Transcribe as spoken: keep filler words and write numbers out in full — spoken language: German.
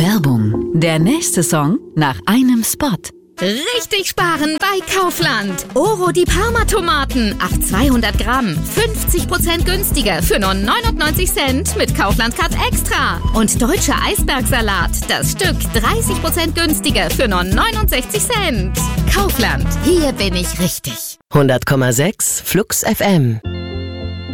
Werbung. Der nächste Song nach einem Spot. Richtig sparen bei Kaufland. Oro die Parma-Tomaten auf zweihundert Gramm. fünfzig Prozent günstiger für nur neunundneunzig Cent mit Kaufland-Card Extra. Und deutscher Eisbergsalat. Das Stück dreißig Prozent günstiger für nur neunundsechzig Cent. Kaufland. Hier bin ich richtig. hundert Komma sechs Flux F M